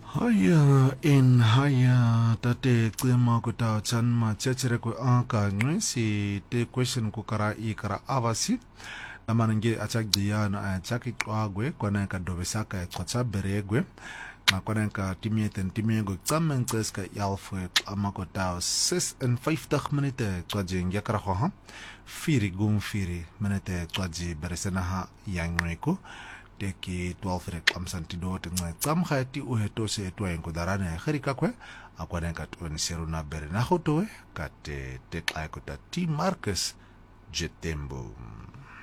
Haya in haya tate klima kuta chan ma chachere ko anka si te question ko kara I kara avasi namanenge achak diana achaki kwagwe kwana ka dovesaka kwatsa beregwe na kwana ka timieten timiego tsammen tseska yalfwe amakota 56 minute kwaje ngakara ho firi gum firi minute kwaje beresenaha yangweko teki 12 rek amsantido tengwe tsam khati o heto se to en kodarana kharika kwe akwana ka 20 na bere na khotowe kate te kla ko ta T Marcus Jetembo.